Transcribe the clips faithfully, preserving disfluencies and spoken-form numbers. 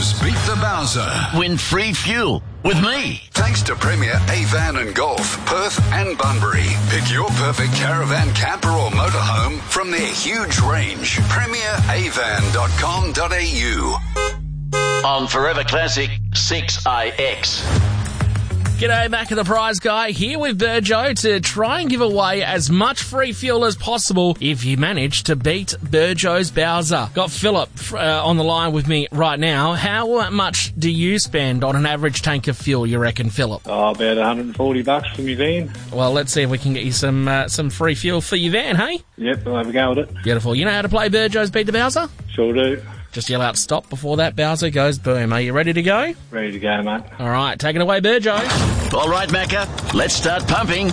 Burjo's Beat the Bowser. Win free fuel with me. Thanks to Premier A-Van and Golf, Perth and Bunbury. Pick your perfect caravan, camper or motorhome from their huge range. premier a van dot com dot a u. On Forever Classic six A X. G'day, Mac of the Prize Guy, here with Burjo to try and give away as much free fuel as possible if you manage to beat Burjo's Bowser. Got Philip uh, on the line with me right now. How much do you spend on an average tank of fuel, you reckon, Philip? Oh, about one hundred forty bucks for my van. Well, let's see if we can get you some uh, some free fuel for your van, hey? Yep, I'll have a go with it. Beautiful. You know how to play Burjo's Beat the Bowser? Sure do. Just yell out stop before that Bowser goes boom. Are you ready to go? Ready to go, mate. All right, take it away, Burjo. All right, Macca, let's start pumping.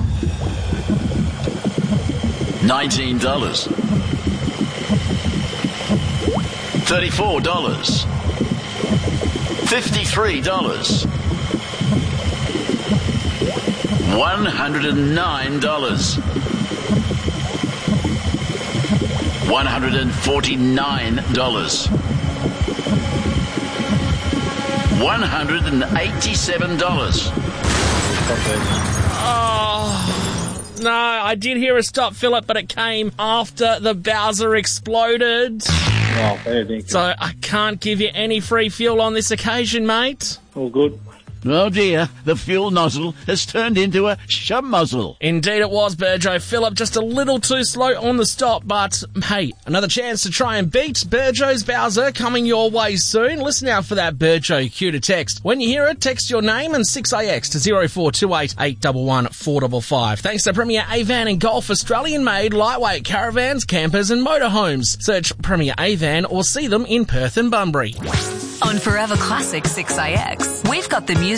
nineteen dollars. thirty-four dollars. fifty-three dollars. one hundred nine dollars. one hundred forty-nine dollars. one hundred eighty-seven dollars. Oh, no, I did hear a stop, Philip, but it came after the Bowser exploded. Oh, fair dinkum. So I can't give you any free fuel on this occasion, mate. All good. Oh dear, the fuel nozzle has turned into a shum-muzzle. Indeed it was, Burjo. Philip just a little too slow on the stop, but hey, another chance to try and beat Burjo's Bowser coming your way soon. Listen out for that Burjo cue to text. When you hear it, text your name and six A X to zero four two eight, eight one one, four five five. Thanks to Premier A-Van and Golf, Australian-made lightweight caravans, campers and motorhomes. Search Premier A-Van or see them in Perth and Bunbury. On Forever Classic six A X, we've got the music